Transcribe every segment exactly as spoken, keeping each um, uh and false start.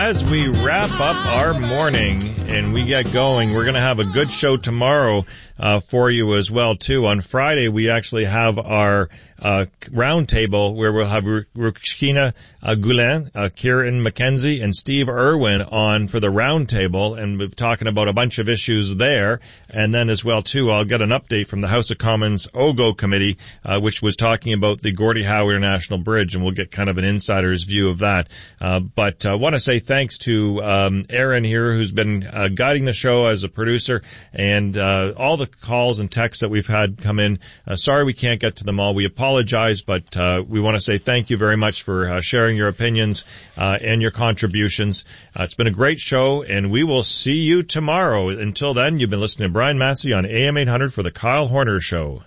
as we wrap up our morning and we get going, we're going to have a good show tomorrow uh, for you as well, too. On Friday, we actually have our uh round table where we'll have Rukshina uh, Gulen, uh, Kieran McKenzie, and Steve Irwin on for the round table, and we're talking about a bunch of issues there. And then as well, too, I'll get an update from the House of Commons O G O committee, uh, which was talking about the Gordie Howe International Bridge, and we'll get kind of an insider's view of that. Uh, but I uh, want to say thanks to um Aaron here, who's been uh, guiding the show as a producer, and uh all the calls and texts that we've had come in. Uh, sorry we can't get to them all. We apologize, but uh we want to say thank you very much for uh, sharing your opinions uh and your contributions. Uh, it's been a great show, and we will see you tomorrow. Until then, you've been listening to Brian Massey on A M eight hundred for the Kyle Horner Show.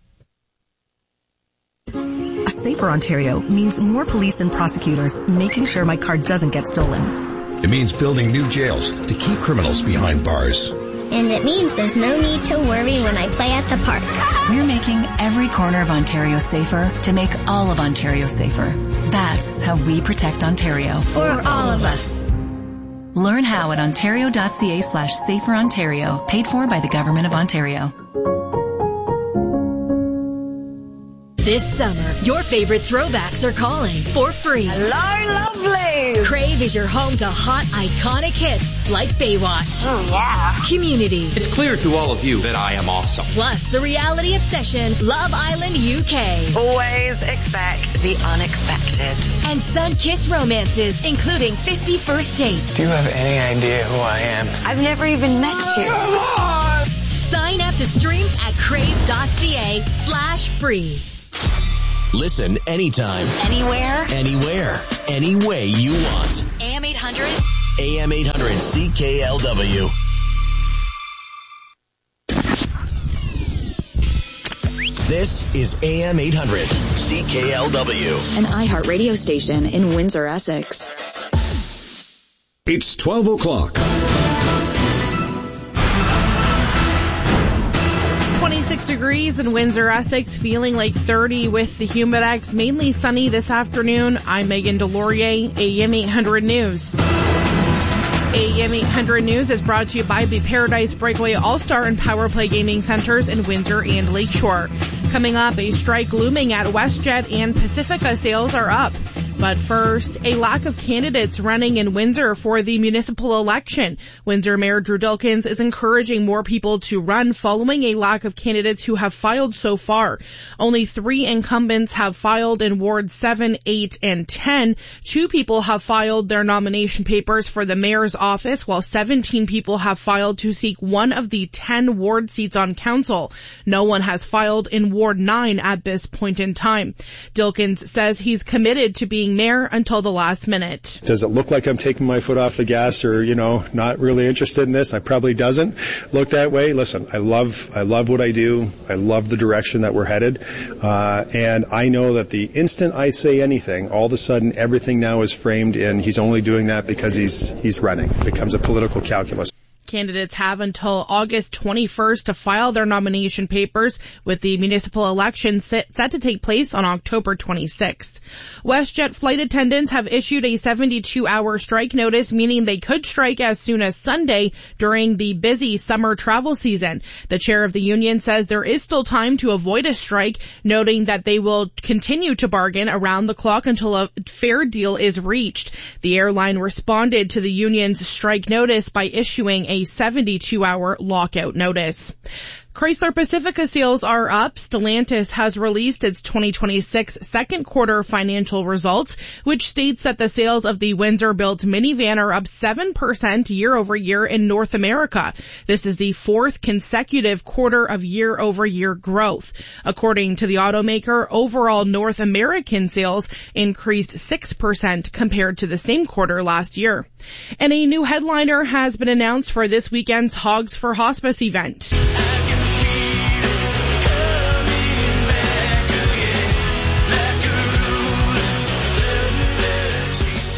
A safer Ontario means more police and prosecutors making sure my car doesn't get stolen. It means building new jails to keep criminals behind bars. And it means there's no need to worry when I play at the park. We're making every corner of Ontario safer to make all of Ontario safer. That's how we protect Ontario. For all of us. Learn how at ontario.ca slash safer Ontario. Paid for by the Government of Ontario. This summer, your favorite throwbacks are calling for free. Hello, lovely! Crave is your home to hot, iconic hits like Baywatch. Oh, yeah. Community. It's clear to all of you that I am awesome. Plus the reality obsession, Love Island U K. Always expect the unexpected. And sun-kissed romances, including fifty First Dates. Do you have any idea who I am? I've never even met you. Sign up to stream at crave.ca slash free. Listen anytime. Anywhere. Anywhere. Any way you want. A M eight hundred. A M eight hundred C K L W. This is A M eight hundred C K L W. An iHeart radio station in Windsor, Essex. It's twelve o'clock. twenty-six degrees in Windsor, Essex, feeling like thirty with the humidex. Mainly sunny this afternoon. I'm Megan Delorier, A M eight hundred News. A M eight hundred News is brought to you by the Paradise Breakaway All-Star and Power Play Gaming Centers in Windsor and Lakeshore. Coming up, a strike looming at WestJet and Pacifica. Sales are up. But first, a lack of candidates running in Windsor for the municipal election. Windsor Mayor Drew Dilkens is encouraging more people to run following a lack of candidates who have filed so far. Only three incumbents have filed in Wards seven, eight, and ten. Two people have filed their nomination papers for the mayor's office, while seventeen people have filed to seek one of the ten ward seats on council. No one has filed in Ward nine at this point in time. Dilkens says he's committed to being mayor until the last minute. Does it look like I'm taking my foot off the gas or, you know, not really interested in this? I probably doesn't look that way. Listen, I love, I love what I do. I love the direction that we're headed. Uh, and I know that the instant I say anything, all of a sudden everything now is framed in he's only doing that because he's, he's running. It becomes a political calculus. Candidates have until August twenty-first to file their nomination papers, with the municipal election set, set to take place on October twenty-sixth. WestJet flight attendants have issued a seventy-two hour strike notice, meaning they could strike as soon as Sunday during the busy summer travel season. The chair of the union says there is still time to avoid a strike, noting that they will continue to bargain around the clock until a fair deal is reached. The airline responded to the union's strike notice by issuing a seventy-two hour lockout notice. Chrysler Pacifica sales are up. Stellantis has released its twenty twenty-six second quarter financial results, which states that the sales of the Windsor-built minivan are up seven percent year over year in North America. This is the fourth consecutive quarter of year over year growth. According to the automaker, overall North American sales increased six percent compared to the same quarter last year. And a new headliner has been announced for this weekend's Hogs for Hospice event.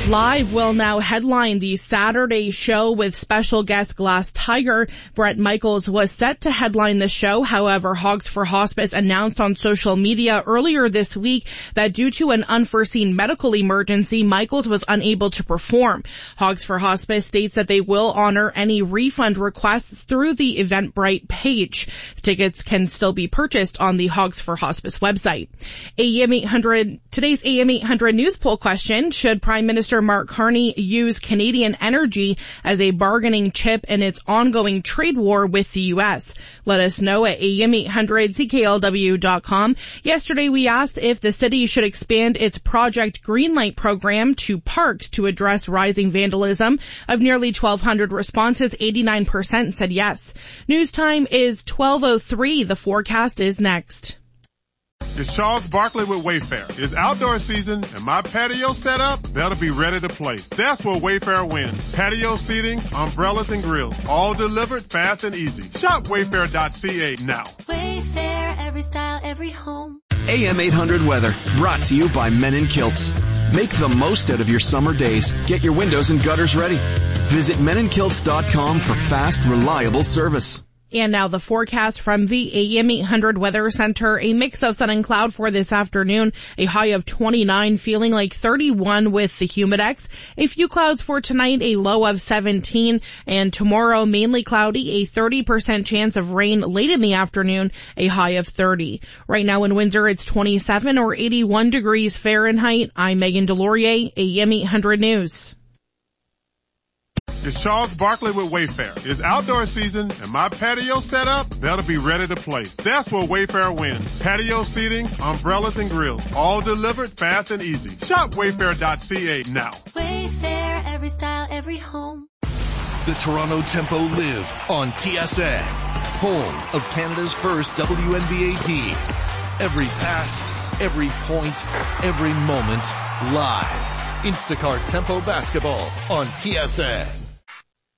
Live will now headline the Saturday show with special guest Glass Tiger. Bret Michaels was set to headline the show. However, Hogs for Hospice announced on social media earlier this week that due to an unforeseen medical emergency, Michaels was unable to perform. Hogs for Hospice states that they will honor any refund requests through the Eventbrite page. Tickets can still be purchased on the Hogs for Hospice website. A M eight hundred, today's A M eight hundred news poll question: should Prime Minister Mark Carney use Canadian energy as a bargaining chip in its ongoing trade war with the U S? Let us know at A M eight hundred C K L W dot com. Yesterday we asked if the city should expand its Project Greenlight program to parks to address rising vandalism. Of nearly twelve hundred responses, eighty-nine percent said yes. News time is twelve oh three. The forecast is next. It's Charles Barkley with Wayfair. It's outdoor season and my patio set up, better be ready to play. That's where Wayfair wins. Patio seating, umbrellas and grills, all delivered fast and easy. Shop wayfair dot c a now. Wayfair, every style, every home. A M eight hundred weather, brought to you by Men in Kilts. Make the most out of your summer days. Get your windows and gutters ready. Visit men in kilts dot com for fast, reliable service. And now the forecast from the A M eight hundred Weather Center. A mix of sun and cloud for this afternoon. A high of twenty-nine, feeling like thirty-one with the Humidex. A few clouds for tonight, a low of seventeen. And tomorrow, mainly cloudy, a thirty percent chance of rain late in the afternoon, a high of thirty. Right now in Windsor, it's twenty-seven or eighty-one degrees Fahrenheit. I'm Megan Delorier, A M eight hundred News. It's Charles Barkley with Wayfair. It's outdoor season and my patio set up, better be ready to play. That's where Wayfair wins. Patio seating, umbrellas and grills, all delivered fast and easy. Shop wayfair dot c a now. Wayfair, every style, every home. The Toronto Tempo live on T S N, home of Canada's first W N B A team. Every pass, every point, every moment, live. Instacart Tempo Basketball on T S N.